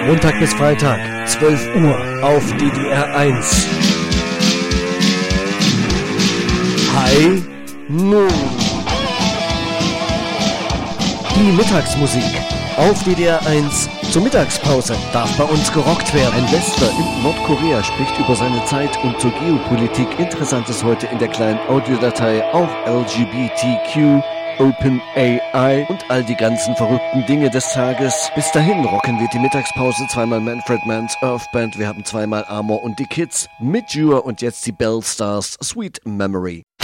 Montag bis Freitag, 12 Uhr auf DDR1. High Noon. Die Mittagsmusik auf DDR1 zur Mittagspause darf bei uns gerockt werden. Ein Westler in Nordkorea spricht über seine Zeit und zur Geopolitik. Interessantes heute in der kleinen Audiodatei, auch LGBTQ, Open AI und all die ganzen verrückten Dinge des Tages. Bis dahin rocken wir die Mittagspause, zweimal Manfred Mann's Earth Band, wir haben zweimal Amor und die Kids mit Jure und jetzt die Bell Stars Sweet Memory.